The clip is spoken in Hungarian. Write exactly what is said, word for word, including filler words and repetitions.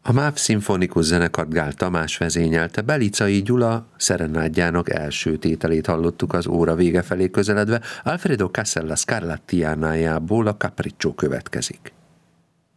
A MÁV szimfonikus zenekart Gál Tamás vezényelte, Belicai Gyula szerenádjának első tételét hallottuk az óra vége felé közeledve, Alfredo Casella Scarlattiánájából a Capriccio következik.